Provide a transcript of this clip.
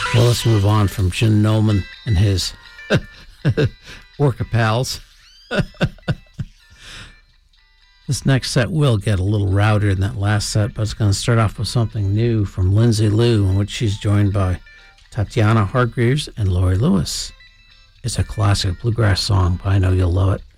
Well, let's move on from Jim Noman and his Orca pals. This next set will get a little rowdier than that last set, but it's going to start off with something new from Lindsay Lou, in which she's joined by Tatiana Hargreaves and Laurie Lewis. It's a classic bluegrass song, but I know you'll love it.